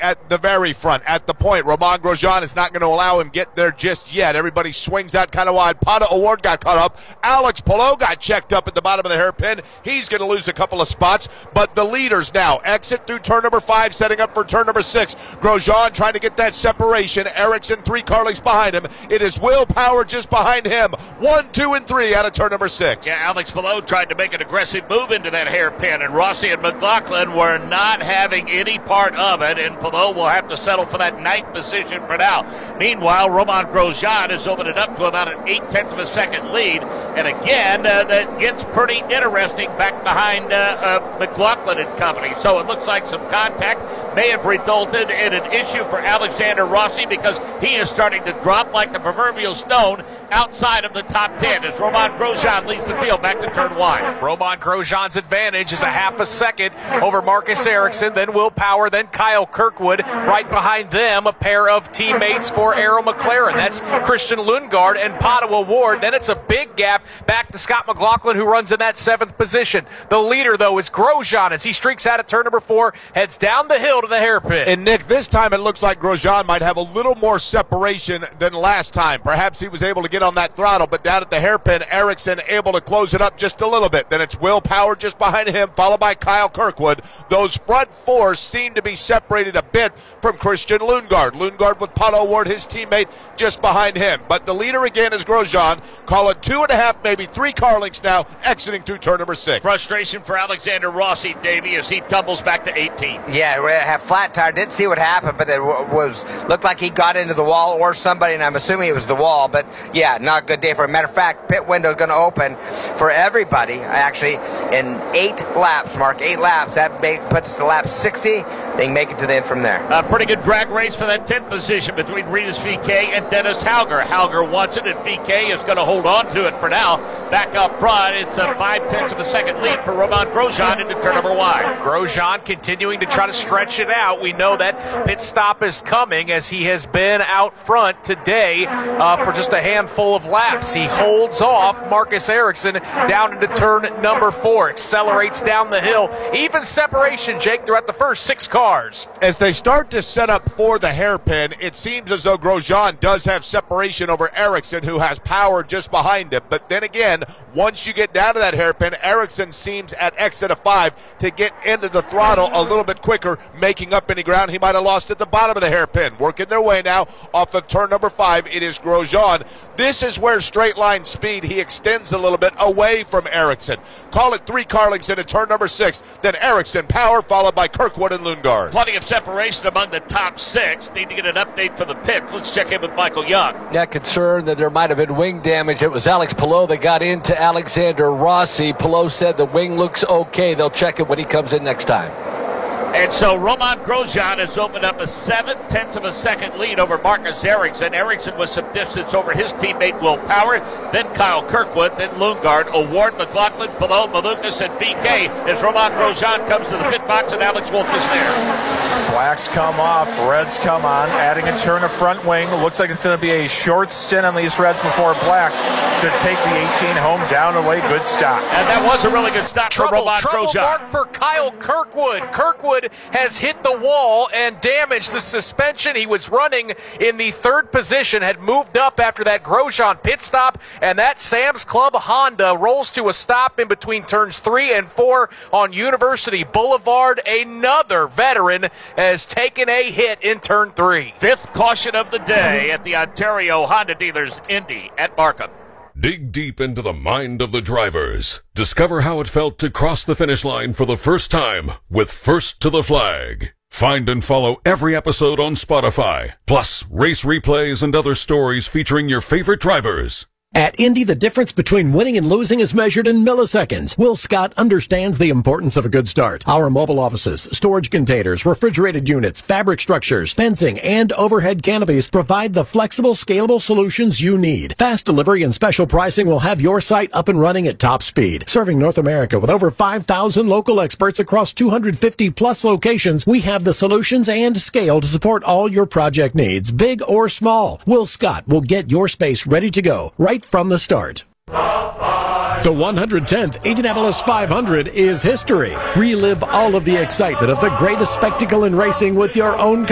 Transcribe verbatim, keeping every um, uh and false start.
at the very front, at the point. Romain Grosjean is not going to allow him get there just yet. Everybody swings out kind of wide. Pato O'Ward got caught up. Alex Palou got checked up at the bottom of the hairpin. He's going to lose a couple of spots, but the leaders now exit through turn number five, setting up for turn number six. Grosjean trying to get that separation. Ericsson three car lengths behind him. It is Will Power just behind him. One, two, and three out of turn number six. Yeah, Alex Palou tried to make an aggressive move into that hairpin, and Rossi and McLaughlin were not having any part of it, and Palou will have to settle for that ninth position for now. Meanwhile, Romain Grosjean has opened it up to about an eight-tenths of a second lead, and again, uh, that gets pretty interesting back behind uh, uh, McLaughlin and company. So it looks like some contact may have resulted in an issue for Alexander Rossi, because he is starting to drop like the proverbial stone outside of the top ten as Romain Grosjean leads the field back to turn one. Romain Grosjean's advantage is a half a second over Marcus Ericsson, then Will Power, then Kyle Kirkwood. Right behind them, a pair of teammates for Arrow McLaren. That's Christian Lundgaard and Pato O'Ward. Then it's a big gap back to Scott McLaughlin, who runs in that seventh position. The leader, though, is Grosjean as he streaks out at turn number four, heads down the hill to the hairpin. And, Nick, this time it looks like Grosjean might have a little more separation than last time. Perhaps he was able to get on that throttle, but down at the hairpin, Ericsson able to close it up just a little bit. Then it's Will Power just behind him, followed by Kyle Kirkwood. Those front four seem to be separated a bit from Christian Lundgaard. Lundgaard with Pato O'Ward, his teammate, just behind him. But the leader again is Grosjean. Call it two and a half, maybe three car lengths now, exiting through turn number six. Frustration for Alexander Rossi, Davey, as he tumbles back to eighteen. Yeah, we have flat tire. Didn't see what happened, but it was looked like he got into the wall or somebody, and I'm assuming it was the wall. But yeah, not a good day for him. Matter of fact, pit window is going to open for everybody. Actually, in eight laps, Mark, eight laps. That make, puts us to lap sixty. They can make it to the end from there. A pretty good drag race for that tenth position between Rinus V K and Dennis Hauger. Hauger wants it, and V K is going to hold on to it for now. Back up front, it's a five-tenths of a second lead for Romain Grosjean into turn number one. Grosjean continuing to try to stretch it out. We know that pit stop is coming, as he has been out front today uh, for just a handful of laps. He holds off Marcus Ericsson down into turn number four, accelerates down the hill. Even separation, Jake, throughout the first six cars. As they start to set up for the hairpin, it seems as though Grosjean does have separation over Ericsson, who has power just behind him. But then again, once you get down to that hairpin, Ericsson seems at exit of five to get into the throttle a little bit quicker, making up any ground he might have lost at the bottom of the hairpin. Working their way now off of turn number five. It is Grosjean. This is where straight line speed, he extends a little bit away from Ericsson. Call it three car lengths into turn number six. Then Ericsson, Power, followed by Kirkwood and Lundgaard. Plenty of separation among the top six. Need to get an update for the pits. Let's check in with Michael Young. Yeah, concerned that there might have been wing damage. It was Alex Palou that got into Alexander Rossi. Palou said the wing looks okay. They'll check it when he comes in next time. And so Romain Grosjean has opened up a seven-tenths of a second lead over Marcus Ericsson. Ericsson with some distance over his teammate Will Power, then Kyle Kirkwood, then Lundgaard, O'Ward, McLaughlin, Palou, Malukas, and V K as Romain Grosjean comes to the pit box and Alex Wolff is there. Blacks come off, reds come on, adding a turn of front wing. Looks like it's going to be a short stint on these reds before blacks to take the eighteen home down away. Good stop. And that was a really good stop trouble, for Romain trouble Grosjean. Mark for Kyle Kirkwood. Kirkwood has hit the wall and damaged the suspension. He was running in the third position, had moved up after that Grosjean pit stop, and that Sam's Club Honda rolls to a stop in between turns three and four on University Boulevard. Another veteran has taken a hit in turn three. Fifth caution of the day at the Ontario Honda Dealers Indy at Markham. Dig deep into the mind of the drivers. Discover how it felt to cross the finish line for the first time with First to the Flag. Find and follow every episode on Spotify, plus race replays and other stories featuring your favorite drivers. At Indy, the difference between winning and losing is measured in milliseconds. Will Scott understands the importance of a good start. Our mobile offices, storage containers, refrigerated units, fabric structures, fencing, and overhead canopies provide the flexible, scalable solutions you need. Fast delivery and special pricing will have your site up and running at top speed. Serving North America with over five thousand local experts across two hundred fifty plus locations, we have the solutions and scale to support all your project needs, big or small. Will Scott will get your space ready to go right from the start. The one hundred tenth Indianapolis five hundred is history. Relive all of the excitement of the greatest spectacle in racing with your own